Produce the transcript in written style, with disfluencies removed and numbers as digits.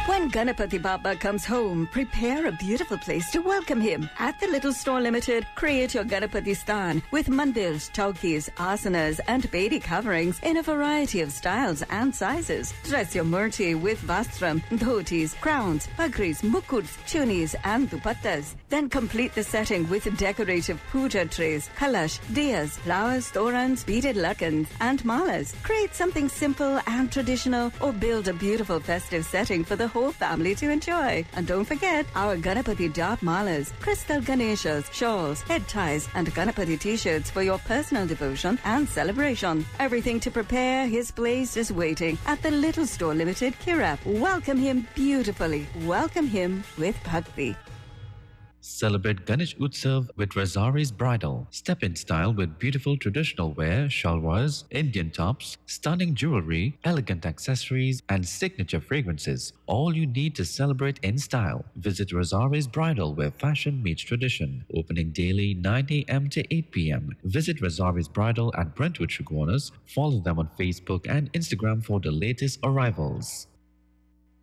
When Ganapati Baba comes home, prepare a beautiful place to welcome him. At the Little Store Limited, create your Ganapati Stan with mandirs, chowkis, asanas and bedi coverings in a variety of styles and sizes. Dress your murti with vastram, dhotis, crowns, pagris, mukuts, chunis and dupattas. Then complete the setting with decorative puja trays, kalash, diyas, flowers, torans, beaded latkans and malas. Create something simple and traditional or build a beautiful festive setting for the whole family to enjoy. And don't forget our Ganapati dot malas, crystal Ganeshas, shawls, head ties and Ganapati t-shirts for your personal devotion and celebration. Everything to prepare his place is waiting at the Little Store Limited, Kirap. Welcome him beautifully. Welcome him with bhakti. Celebrate Ganesh Utsav with Razari's Bridal. Step in style with beautiful traditional wear, shalwars, Indian tops, stunning jewelry, elegant accessories, and signature fragrances. All you need to celebrate in style. Visit Razari's Bridal where fashion meets tradition. Opening daily 9 a.m. to 8 p.m. Visit Razari's Bridal at Brentwood Sugarwaners. Follow them on Facebook and Instagram for the latest arrivals.